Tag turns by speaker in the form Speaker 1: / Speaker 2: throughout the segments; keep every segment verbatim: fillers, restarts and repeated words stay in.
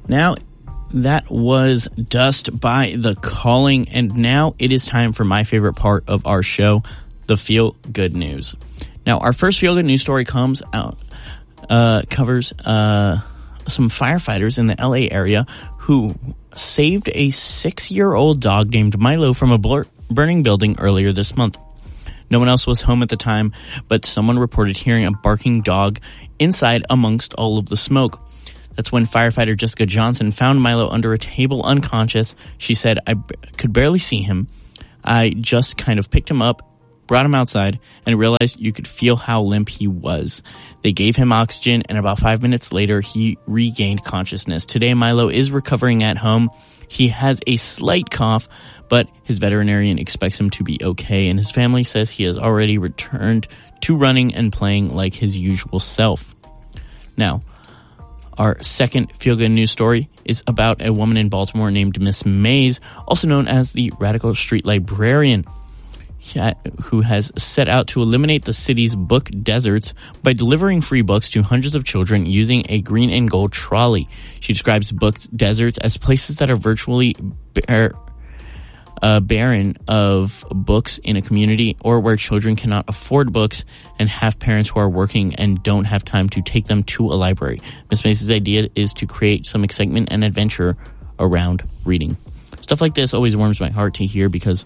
Speaker 1: Now, that was Dust by The Calling, and now it is time for my favorite part of our show, the Feel Good News. Now, our first Feel Good News story comes out, uh, covers uh, some firefighters in the L A area who saved a six-year-old dog named Milo from a blur- burning building earlier this month. No one else was home at the time, but someone reported hearing a barking dog inside amongst all of the smoke. That's when firefighter Jessica Johnson found Milo under a table unconscious. She said, I b- could barely see him. I just kind of picked him up, brought him outside, and realized you could feel how limp he was. They gave him oxygen, and about five minutes later, he regained consciousness. Today, Milo is recovering at home. He has a slight cough, but his veterinarian expects him to be okay, and his family says he has already returned to running and playing like his usual self. Now, our second feel-good news story is about a woman in Baltimore named Miss Mays, also known as the Radical Street Librarian, who has set out to eliminate the city's book deserts by delivering free books to hundreds of children using a green and gold trolley. She describes book deserts as places that are virtually bare, uh, barren of books in a community, or where children cannot afford books and have parents who are working and don't have time to take them to a library. Miss Mace's idea is to create some excitement and adventure around reading. Stuff like this always warms my heart to hear, because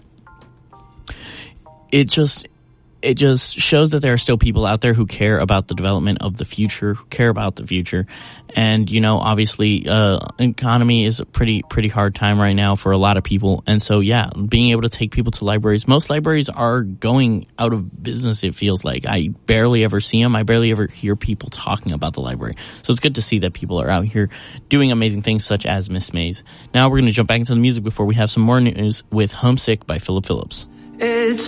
Speaker 1: it just it just shows that there are still people out there who care about the development of the future, who care about the future. And, you know, obviously, uh, economy is a pretty, pretty hard time right now for a lot of people. And so, yeah, being able to take people to libraries. Most libraries are going out of business, it feels like. I barely ever see them. I barely ever hear people talking about the library. So it's good to see that people are out here doing amazing things such as Miss Mays. Now we're going to jump back into the music before we have some more news with Homesick by Philip Phillips.
Speaker 2: It's